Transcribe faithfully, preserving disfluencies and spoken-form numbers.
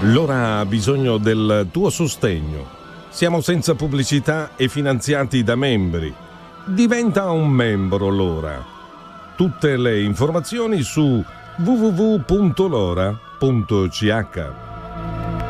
L'Ora ha bisogno del tuo sostegno. Siamo senza pubblicità e finanziati da membri. Diventa un membro L'Ora. Tutte le informazioni su w w w punto lora punto c h.